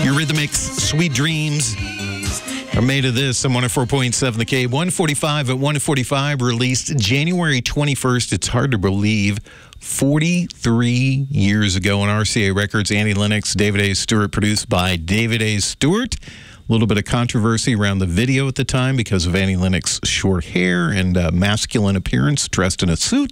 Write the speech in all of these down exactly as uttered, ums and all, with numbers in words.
Eurythmics, Sweet Dreams are made of this on one oh four point seven The Cave. one forty-five at one forty-five, released January twenty-first. It's hard to believe. forty-three years ago on R C A Records, Annie Lennox, David A. Stewart, produced by David A. Stewart. A little bit of controversy around the video at the time because of Annie Lennox's short hair and uh, masculine appearance, dressed in a suit.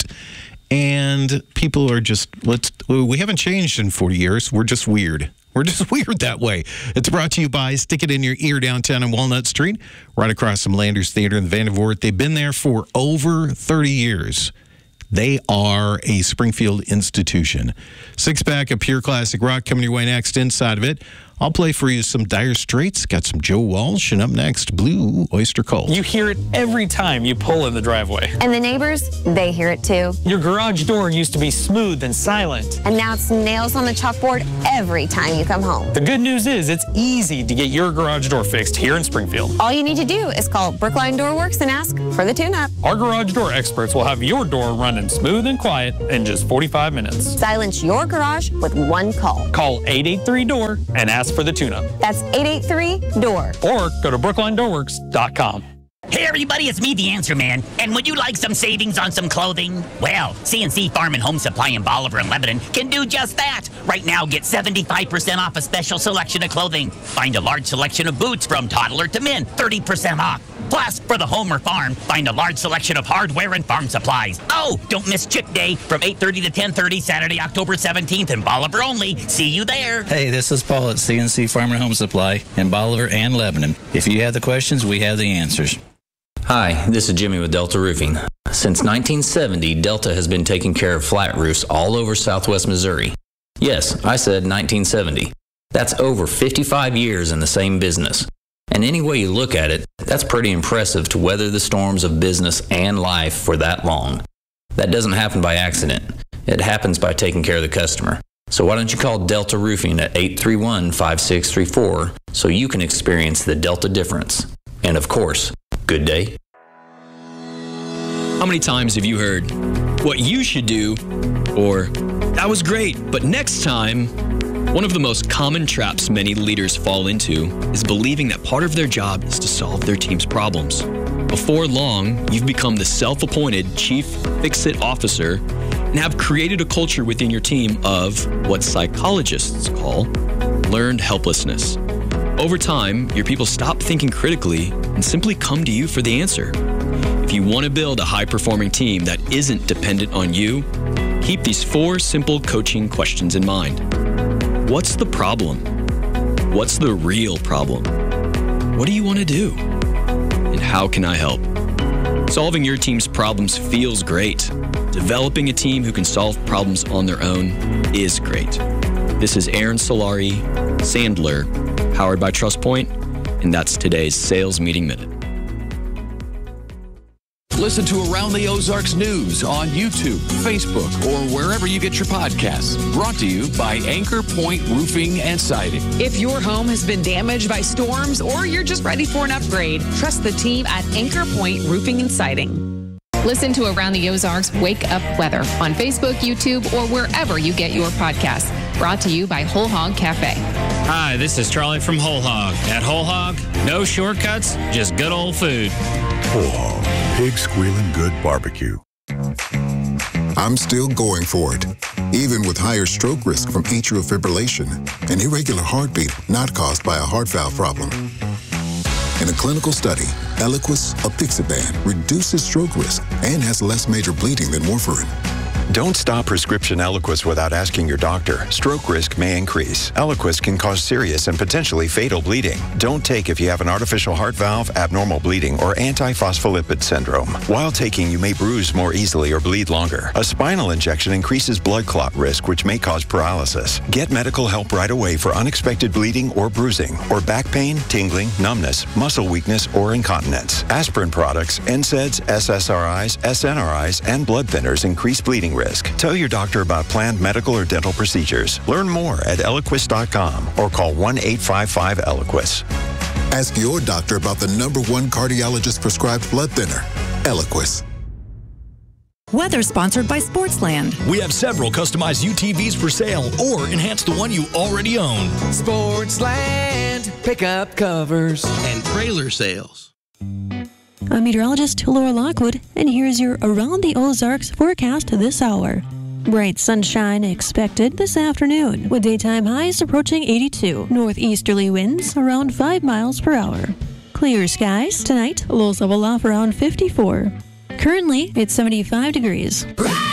And people are just, let's, we haven't changed in forty years. We're just weird. We're just weird that way. It's brought to you by Stick It In Your Ear downtown on Walnut Street, right across from Landers Theater in Vandervoort. They've been there for over thirty years. They are a Springfield institution. Six-pack of pure classic rock coming your way next. Inside of it, I'll play for you some Dire Straits. Got some Joe Walsh, and up next, Blue Oyster Cult. You hear it every time you pull in the driveway. And the neighbors, they hear it too. Your garage door used to be smooth and silent. And now it's nails on the chalkboard every time you come home. The good news is it's easy to get your garage door fixed here in Springfield. All you need to do is call Brookline Door Works and ask for the tune-up. Our garage door experts will have your door running smooth and quiet in just forty-five minutes. Silence your garage with one call. Call eight eight three door and ask for the tune-up. That's eight eight three door. Or go to brookline door works dot com. Hey everybody, it's me, the Answer Man. And would you like some savings on some clothing? Well, C N C Farm and Home Supply in Bolivar and Lebanon can do just that. Right now, get seventy-five percent off a special selection of clothing. Find a large selection of boots from toddler to men, thirty percent off. Plus, for the home or farm, find a large selection of hardware and farm supplies. Oh, don't miss Chick Day from eight thirty to ten thirty, Saturday, October seventeenth in Bolivar only. See you there. Hey, this is Paul at C N C Farm and Home Supply in Bolivar and Lebanon. If you have the questions, we have the answers. Hi, this is Jimmy with Delta Roofing. Since nineteen seventy, Delta has been taking care of flat roofs all over southwest Missouri. Yes, I said nineteen seventy. That's over fifty-five years in the same business. And any way you look at it, that's pretty impressive to weather the storms of business and life for that long. That doesn't happen by accident. It happens by taking care of the customer. So why don't you call Delta Roofing at eight three one, five six three four so you can experience the Delta difference. And of course, good day. How many times have you heard, what you should do, or that was great, but next time? One of the most common traps many leaders fall into is believing that part of their job is to solve their team's problems. Before long, you've become the self-appointed chief fix-it officer and have created a culture within your team of what psychologists call learned helplessness. Over time, your people stop thinking critically and simply come to you for the answer. If you want to build a high-performing team that isn't dependent on you, keep these four simple coaching questions in mind. What's the problem? What's the real problem? What do you want to do? And how can I help? Solving your team's problems feels great. Developing a team who can solve problems on their own is great. This is Aaron Solari, Sandler, powered by TrustPoint, and that's today's Sales Meeting Minute. Listen to Around the Ozarks News on YouTube, Facebook, or wherever you get your podcasts. Brought to you by Anchor Point Roofing and Siding. If your home has been damaged by storms or you're just ready for an upgrade, trust the team at Anchor Point Roofing and Siding. Listen to Around the Ozarks Wake Up Weather on Facebook, YouTube, or wherever you get your podcasts. Brought to you by Whole Hog Cafe. Hi, this is Charlie from Whole Hog. At Whole Hog, no shortcuts, just good old food. Whole Hog, pig squealing good barbecue. I'm still going for it, even with higher stroke risk from atrial fibrillation, an irregular heartbeat not caused by a heart valve problem. In a clinical study, Eliquis, apixaban, reduces stroke risk and has less major bleeding than warfarin. Don't stop prescription Eliquis without asking your doctor. Stroke risk may increase. Eliquis can cause serious and potentially fatal bleeding. Don't take if you have an artificial heart valve, abnormal bleeding, or antiphospholipid syndrome. While taking, you may bruise more easily or bleed longer. A spinal injection increases blood clot risk, which may cause paralysis. Get medical help right away for unexpected bleeding or bruising, or back pain, tingling, numbness, muscle weakness, or incontinence. Aspirin products, N SAIDs, S S R Is, S N R Is, and blood thinners increase bleeding risk. Tell your doctor about planned medical or dental procedures. Learn more at Eliquis dot com or call one eight five five Eliquis. Ask your doctor about the number one cardiologist prescribed blood thinner, Eliquis. Weather sponsored by Sportsland. We have several customized U T Vs for sale or enhance the one you already own. Sportsland, pickup covers, and trailer sales. I'm meteorologist Laura Lockwood, and here's your Around the Ozarks forecast this hour. Bright sunshine expected this afternoon, with daytime highs approaching eighty-two. Northeasterly winds around five miles per hour. Clear skies tonight, lows level off around fifty-four. Currently, it's seventy-five degrees.